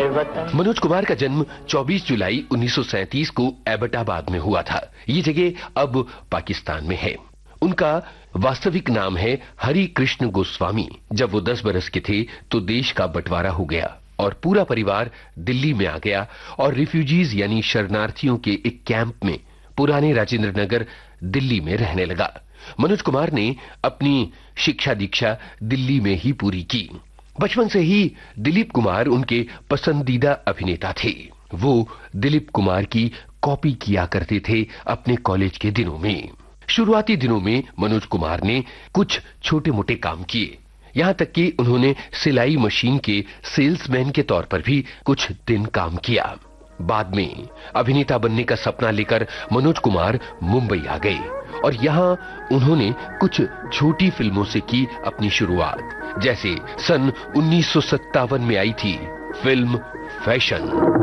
वतन। मनोज कुमार का जन्म 24 जुलाई 1937 को एबटाबाद में हुआ था। ये जगह अब पाकिस्तान में है। उनका वास्तविक नाम है हरि कृष्ण गोस्वामी। जब वो 10 बरस के थे तो देश का बंटवारा हो गया और पूरा परिवार दिल्ली में आ गया और रिफ्यूजीज यानी शरणार्थियों के एक कैंप में पुराने राजेंद्र नगर दिल्ली में रहने लगा। मनोज कुमार ने अपनी शिक्षा दीक्षा दिल्ली में ही पूरी की। बचपन से ही दिलीप कुमार उनके पसंदीदा अभिनेता थे। वो दिलीप कुमार की कॉपी किया करते थे अपने कॉलेज के दिनों में। शुरुआती दिनों में मनोज कुमार ने कुछ छोटे मोटे काम किए, यहां तक कि उन्होंने सिलाई मशीन के सेल्समैन के तौर पर भी कुछ दिन काम किया। बाद में अभिनेता बनने का सपना लेकर मनोज कुमार मुंबई आ गए और यहां उन्होंने कुछ छोटी फिल्मों से की अपनी शुरुआत, जैसे सन 1957 में आई थी फिल्म फैशन।